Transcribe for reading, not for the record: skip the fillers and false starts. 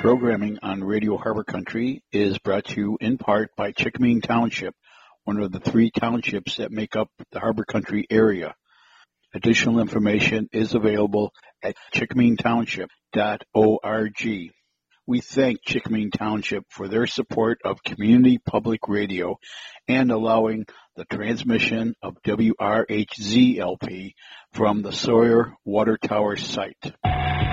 Programming on Radio Harbor Country is brought to you in part by Chickamine Township, one of the 3 townships that make up the Harbor Country area. Additional information is available at chickaminetownship.org. We thank Chickamine Township for their support of community public radio and allowing the transmission of WRHZ-LP from the Sawyer Water Tower site.